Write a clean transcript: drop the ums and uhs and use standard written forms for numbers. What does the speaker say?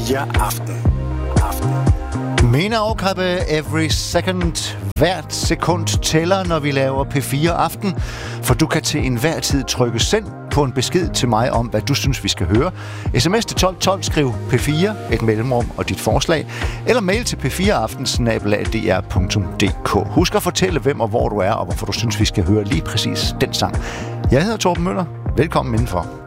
P4 Aften. Mina Aukappa, every second, hvert sekund tæller, når vi laver P4 Aften. For du kan til enhver tid trykke send på en besked til mig om, hvad du synes, vi skal høre. SMS til 1212, skriv P4, et mellemrum og dit forslag. Eller mail til p4aften@dr.dk. Husk at fortælle, hvem og hvor du er, og hvorfor du synes, vi skal høre lige præcis den sang. Jeg hedder Torben Møller. Velkommen indenfor.